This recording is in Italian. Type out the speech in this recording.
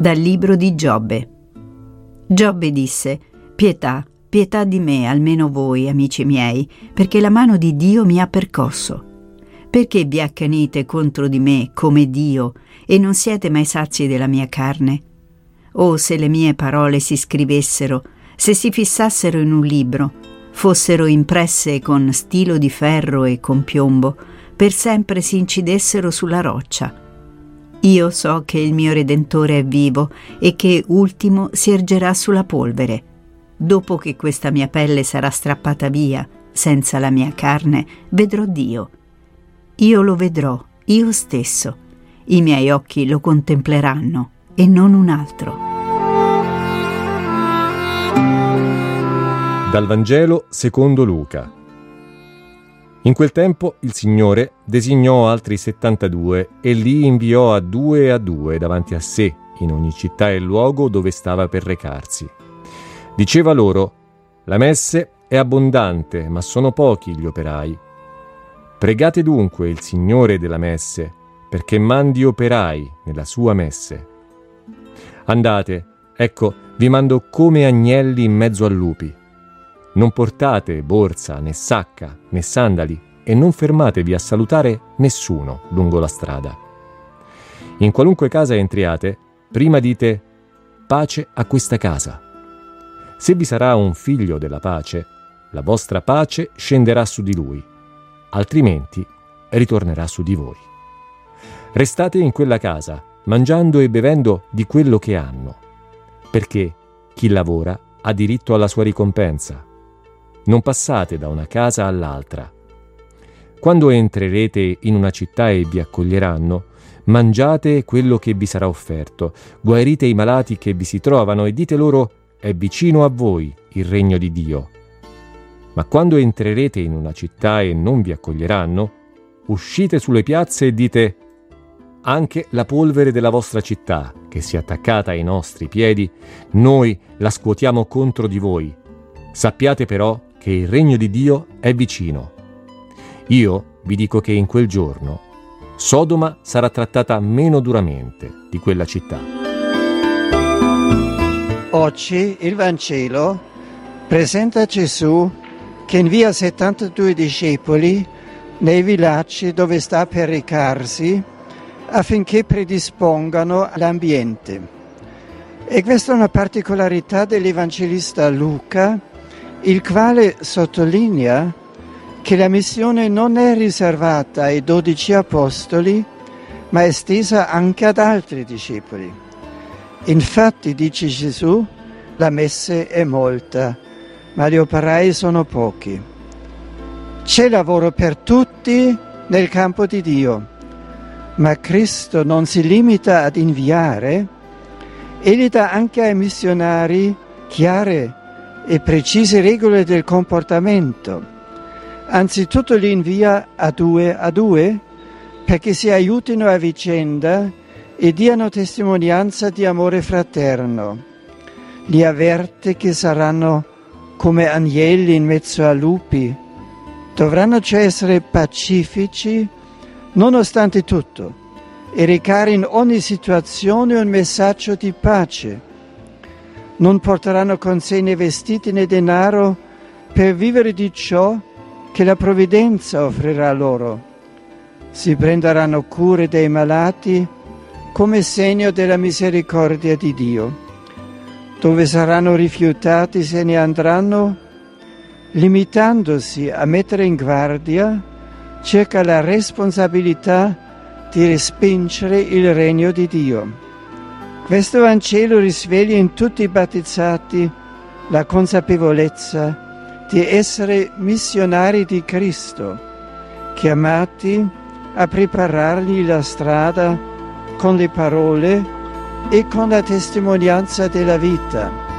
Dal libro di Giobbe. Giobbe disse: Pietà, pietà di me, almeno voi, amici miei, perché la mano di Dio mi ha percosso. Perché vi accanite contro di me come Dio e non siete mai sazi della mia carne? Oh, se le mie parole si scrivessero, se si fissassero in un libro, fossero impresse con stilo di ferro e con piombo, per sempre si incidessero sulla roccia. Io so che il mio Redentore è vivo e che ultimo si ergerà sulla polvere. Dopo che questa mia pelle sarà strappata via, senza la mia carne, vedrò Dio. Io lo vedrò, io stesso. I miei occhi lo contempleranno e non un altro. Dal Vangelo secondo Luca. In quel tempo il Signore designò altri 72 e li inviò a due davanti a sé, in ogni città e luogo dove stava per recarsi. Diceva loro: la messe è abbondante, ma sono pochi gli operai. Pregate dunque il Signore della messe, perché mandi operai nella sua messe. Andate, ecco, vi mando come agnelli in mezzo a lupi. Non portate borsa, né sacca, né sandali, e non fermatevi a salutare nessuno lungo la strada. In qualunque casa entriate, prima dite: pace a questa casa. Se vi sarà un figlio della pace, la vostra pace scenderà su di lui, altrimenti ritornerà su di voi. Restate in quella casa, mangiando e bevendo di quello che hanno, perché chi lavora ha diritto alla sua ricompensa. Non passate da una casa all'altra. Quando entrerete in una città e vi accoglieranno, mangiate quello che vi sarà offerto, guarite i malati che vi si trovano e dite loro: è vicino a voi il regno di Dio. Ma quando entrerete in una città e non vi accoglieranno, uscite sulle piazze e dite: anche la polvere della vostra città, che si è attaccata ai nostri piedi, noi la scuotiamo contro di voi. Sappiate però che il regno di Dio è vicino. Io vi dico che in quel giorno Sodoma sarà trattata meno duramente di quella città. Oggi il Vangelo presenta Gesù che invia 72 discepoli nei villaggi dove sta per recarsi affinché predispongano l'ambiente. E questa è una particolarità dell'Evangelista Luca, il quale sottolinea che la missione non è riservata ai 12 apostoli, ma è estesa anche ad altri discepoli. Infatti, dice Gesù, la messe è molta, ma gli operai sono pochi. C'è lavoro per tutti nel campo di Dio, ma Cristo non si limita ad inviare, egli dà anche ai missionari chiare e precise regole del comportamento. Anzitutto li invia a due perché si aiutino a vicenda e diano testimonianza di amore fraterno. Li avverte che saranno come agnelli in mezzo a lupi. Dovranno cioè essere pacifici nonostante tutto e recare in ogni situazione un messaggio di pace. Non porteranno con sé né vestiti né denaro per vivere di ciò che la provvidenza offrirà loro. Si prenderanno cure dei malati come segno della misericordia di Dio. Dove saranno rifiutati se ne andranno, limitandosi a mettere in guardia circa la responsabilità di respingere il regno di Dio. Questo Vangelo risveglia in tutti i battezzati la consapevolezza di essere missionari di Cristo, chiamati a preparargli la strada con le parole e con la testimonianza della vita.